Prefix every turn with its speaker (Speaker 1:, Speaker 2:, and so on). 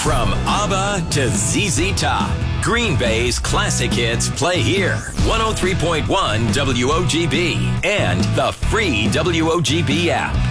Speaker 1: From ABBA to ZZ Top, Green Bay's classic hits play here. 103.1 WOGB and the free WOGB app.